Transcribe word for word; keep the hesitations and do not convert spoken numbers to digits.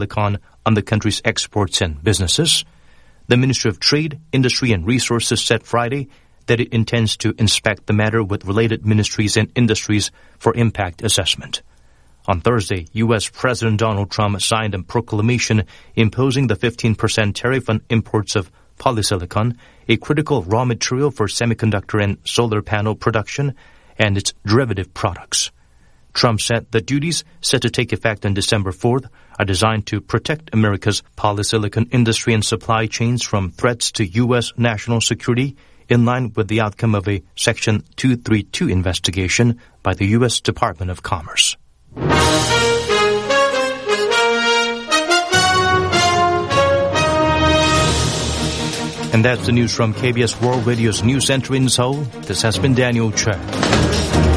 polysilicon on the country's exports and businesses. The Ministry of Trade, Industry and Resources said Friday that it intends to inspect the matter with related ministries and industries for impact assessment. On Thursday, U S. President Donald Trump signed a proclamation imposing the fifteen percent tariff on imports of polysilicon, a critical raw material for semiconductor and solar panel production, and its derivative products. Trump said the duties set to take effect on December fourth are designed to protect America's polysilicon industry and supply chains from threats to U S national security, in line with the outcome of a Section two thirty-two investigation by the U S. Department of Commerce. And that's the news from K B S World Radio's News Center in Seoul. This has been Daniel Choi.